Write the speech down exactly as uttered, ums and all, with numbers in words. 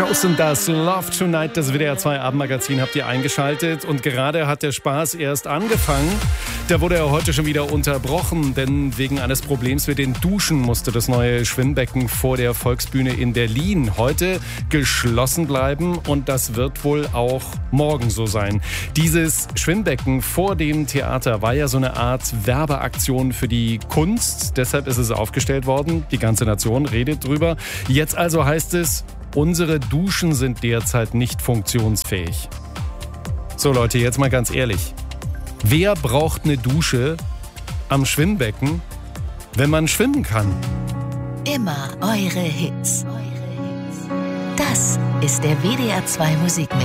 Chosen, das Love Tonight, das W D R zwei Abendmagazin habt ihr eingeschaltet und gerade hat der Spaß erst angefangen. Da wurde er heute schon wieder unterbrochen, denn wegen eines Problems mit den Duschen musste das neue Schwimmbecken vor der Volksbühne in Berlin heute geschlossen bleiben und das wird wohl auch morgen so sein. Dieses Schwimmbecken vor dem Theater war ja so eine Art Werbeaktion für die Kunst, deshalb ist es aufgestellt worden. Die ganze Nation redet drüber. Jetzt also heißt es, unsere Duschen sind derzeit nicht funktionsfähig. So Leute, jetzt mal ganz ehrlich. Wer braucht eine Dusche am Schwimmbecken, wenn man schwimmen kann? Immer eure Hits. Das ist der W D R zwei Musikmix.